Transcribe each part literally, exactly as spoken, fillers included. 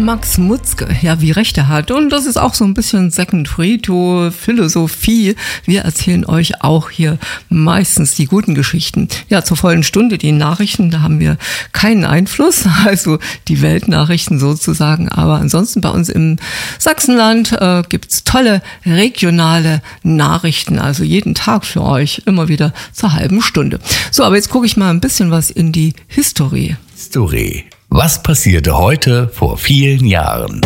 Max Mutzke, ja, wie Recht er hat. Und das ist auch so ein bisschen Second Reto Philosophie. Wir erzählen euch auch hier meistens die guten Geschichten. Ja, zur vollen Stunde die Nachrichten, da haben wir keinen Einfluss, also die Weltnachrichten sozusagen. Aber ansonsten bei uns im Sachsenland äh, gibt's tolle regionale Nachrichten, also jeden Tag für euch, immer wieder zur halben Stunde. So, aber jetzt gucke ich mal ein bisschen was in die Historie. Story. Was passierte heute vor vielen Jahren?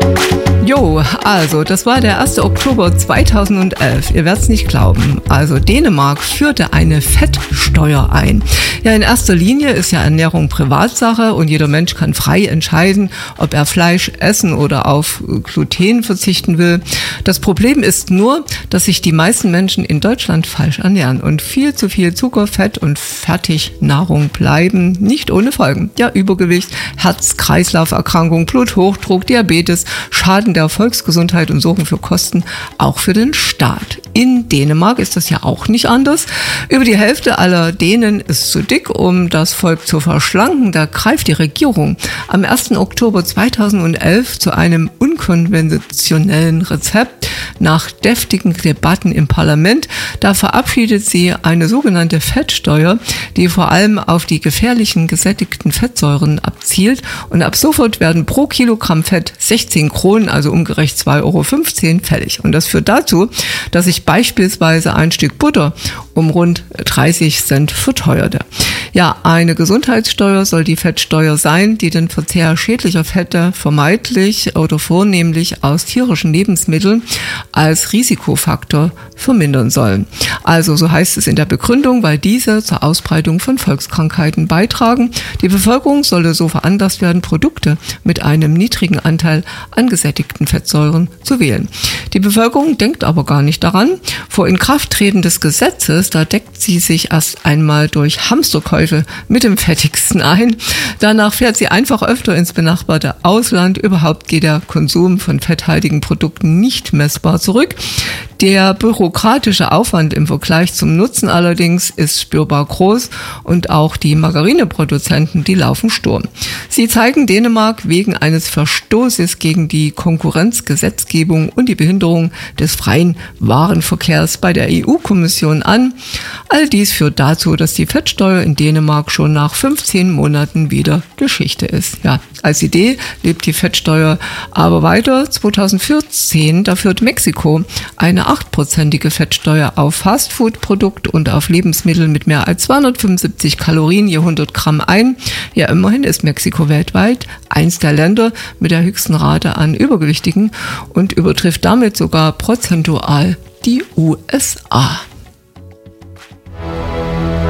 Jo, also das war der erster Oktober zweitausendelf. Ihr werdet es nicht glauben. Also Dänemark führte eine Fettsteuer ein. Ja, in erster Linie ist ja Ernährung Privatsache und jeder Mensch kann frei entscheiden, ob er Fleisch essen oder auf Gluten verzichten will. Das Problem ist nur, dass sich die meisten Menschen in Deutschland falsch ernähren und viel zu viel Zucker, Fett und Fertignahrung bleiben, nicht ohne Folgen. Ja, Übergewicht, Herz-Kreislauf-Erkrankung, Bluthochdruck, Diabetes, Schaden der Volksgesundheit und sorgen für Kosten auch für den Staat. In Dänemark ist das ja auch nicht anders. Über die Hälfte aller Dänen ist zu dick, um das Volk zu verschlanken. Da greift die Regierung am ersten Oktober zweitausendelf zu einem unkonventionellen Rezept nach deftigen Debatten im Parlament. Da verabschiedet sie eine sogenannte Fettsteuer, die vor allem auf die gefährlichen gesättigten Fettsäuren abzielt. Und ab sofort werden pro Kilogramm Fett sechzehn Kronen, also umgerechnet zwei Euro fünfzehn, fällig. Und das führt dazu, dass sich beispielsweise ein Stück Butter um rund dreißig Cent verteuerte. Ja, eine Gesundheitssteuer soll die Fettsteuer sein, die den Verzehr schädlicher Fette vermeidlich oder vornehmlich aus tierischen Lebensmitteln als Risikofaktor vermindern soll. Also, so heißt es in der Begründung, weil diese zur Ausbreitung von Volkskrankheiten beitragen. Die Bevölkerung solle so veranlasst werden, Produkte mit einem niedrigen Anteil an gesättigten Fettsäuren zu wählen. Die Bevölkerung denkt aber gar nicht daran. Vor Inkrafttreten des Gesetzes, da deckt sie sich erst einmal durch Hamsterkäufe mit dem Fettigsten ein. Danach fährt sie einfach öfter ins benachbarte Ausland. Überhaupt geht der Konsum von fetthaltigen Produkten nicht messbar zurück. Der bürokratische Aufwand im Vergleich zum Nutzen allerdings ist spürbar groß und auch die Margarineproduzenten, die laufen Sturm. Sie zeigen Dänemark wegen eines Verstoßes gegen die Konkurrenzgesetzgebung und die Behinderung des freien Warenverkehrs bei der E U-Kommission an. All dies führt dazu, dass die Fettsteuer in Dänemark schon nach fünfzehn Monaten wieder Geschichte ist. Ja, als Idee lebt die Fettsteuer aber weiter. zweitausendvierzehn, da führt Mexiko eine achtprozentige Fettsteuer auf Fastfood-Produkte und auf Lebensmittel mit mehr als zweihundertfünfundsiebzig Kalorien je hundert Gramm ein. Ja, immerhin ist Mexiko weltweit eins der Länder mit der höchsten Rate an Übergewichtigen und übertrifft damit sogar prozentual die U S A.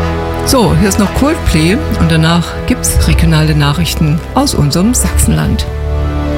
So, hier ist noch Coldplay und danach gibt's regionale Nachrichten aus unserem Sachsenland.